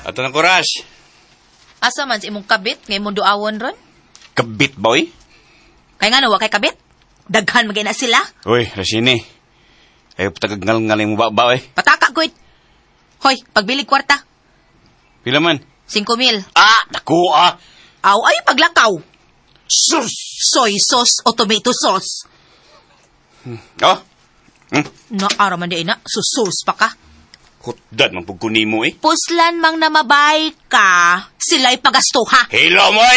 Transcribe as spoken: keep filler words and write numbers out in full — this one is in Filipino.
Ato ng kuras. Asa man sa imong kabit ngay imong duawon ron? Kabit, boy? Kaya nga no, wa kay kabit? Daghan magay na sila. Uy, Rasini. Ayaw patagal-ngal yung baba, eh. Pataka, good. Hoy, pagbilig kwarta. Pila man? Cinco mil. Ah, naku, ah. Aw, ay, paglakaw. Sus! Soy sauce o tomato sauce. Oh? Hmm? Naaraman di na, susus pa ka. Hutdan, mampugkuni mo, eh. Puslan mang namabay ka. Sila'y pagastuha. Hello, mo,